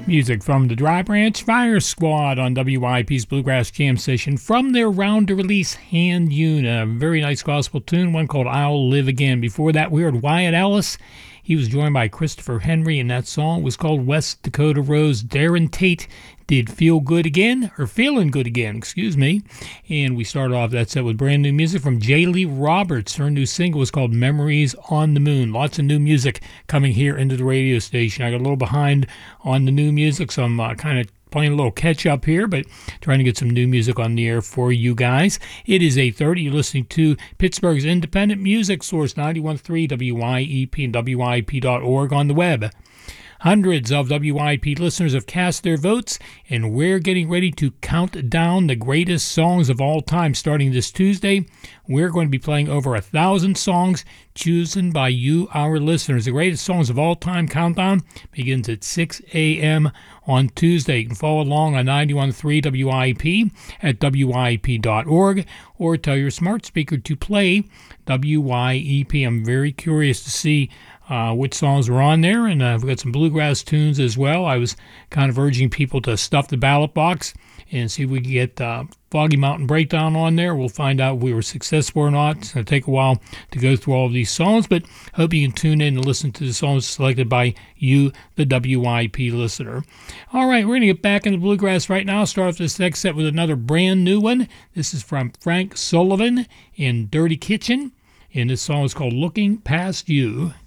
Music from the Dry Branch Fire Squad on WIP's Bluegrass Jam Session from their round-to-release Hand Yun, a very nice gospel tune, one called I'll Live Again. Before that, we heard Wyatt Ellis. He was joined by Christopher Henry, and that song was called West Dakota Rose. Darren Tate did Feeling Good Again, excuse me. And we started off that set with brand new music from J. Lee Roberts. Her new single was called Memories on the Moon. Lots of new music coming here into the radio station. I got a little behind on the new music, so I'm kind of playing a little catch up here, but trying to get some new music on the air for you guys. It is 8:30. You're listening to Pittsburgh's independent music source, 91.3 WYEP and WYEP.org on the web. Hundreds of WIP listeners have cast their votes, and we're getting ready to count down the greatest songs of all time. Starting this Tuesday, we're going to be playing over 1,000 songs chosen by you, our listeners. The greatest songs of all time countdown begins at 6 a.m. on Tuesday. You can follow along on 91.3 WIP at WIP.org, or tell your smart speaker to play WIEP. I'm very curious to see which songs were on there, and we've got some bluegrass tunes as well. I was kind of urging people to stuff the ballot box and see if we can get Foggy Mountain Breakdown on there. We'll find out if we were successful or not. It's going to take a while to go through all of these songs, but hope you can tune in and listen to the songs selected by you, the WIP listener. All right, we're going to get back into bluegrass right now. Start off this next set with another brand new one. This is from Frank Sullivan in Dirty Kitchen, and this song is called Looking Past You.